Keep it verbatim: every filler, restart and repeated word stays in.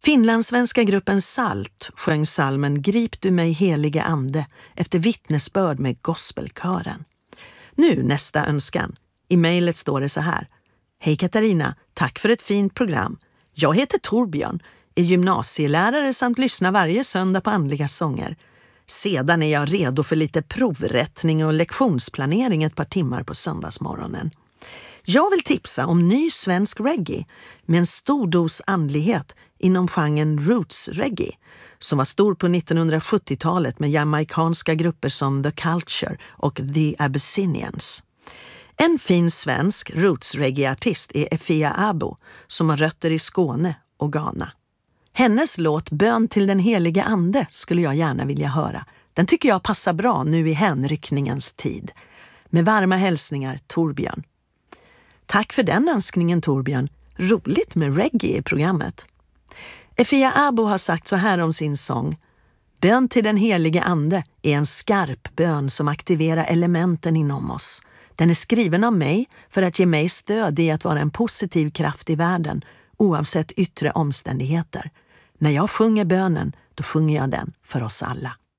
Finlandssvenska gruppen Salt sjöng salmen Grip du mig helige ande efter vittnesbörd med gospelkören. Nu nästa önskan. I mejlet står det så här. Hej Katarina, tack för ett fint program. Jag heter Torbjörn, är gymnasielärare samt lyssnar varje söndag på andliga sånger. Sedan är jag redo för lite provrättning och lektionsplanering ett par timmar på söndagsmorgonen. Jag vill tipsa om ny svensk reggae med en stor dos andlighet inom genren roots reggae som var stor på nittonhundrasjuttiotalet med jamaikanska grupper som The Culture och The Abyssinians. En fin svensk roots reggae-artist är Efia Abo som har rötter i Skåne och Ghana. Hennes låt Bön till den heliga ande skulle jag gärna vilja höra. Den tycker jag passar bra nu i hänryckningens tid. Med varma hälsningar, Torbjörn. Tack för den önskningen, Torbjörn. Roligt med reggae i programmet. Efia Abo har sagt så här om sin sång. Bön till den heliga ande är en skarp bön som aktiverar elementen inom oss. Den är skriven av mig för att ge mig stöd i att vara en positiv kraft i världen, oavsett yttre omständigheter. När jag sjunger bönen, då sjunger jag den för oss alla.